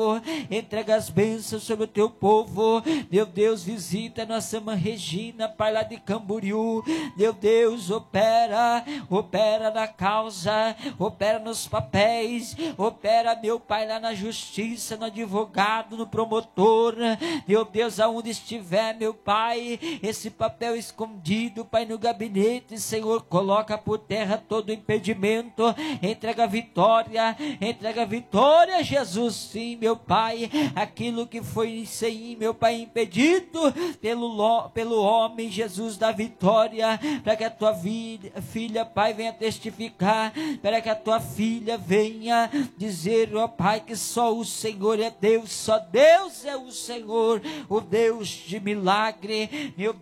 Entrega as bênçãos sobre o teu povo. Meu Deus, visita nossa irmã Regina, Pai, lá de Camboriú. Meu Deus, opera na causa, opera nos papéis, opera, meu Pai, lá na justiça, no advogado, no promotor. Meu Deus, aonde estiver, meu Pai, esse papel escondido, Pai, no gabinete, Senhor, coloca por terra todo impedimento. Entrega a vitória, Jesus, sim, meu Pai, aquilo que foi, sim, meu Pai, impedido pelo homem, Jesus, da vitória, para que a tua filha, Pai, venha testificar, para que a tua filha venha dizer, ó Pai, que só o Senhor é Deus, só Deus é o Senhor, o Deus de milagre, meu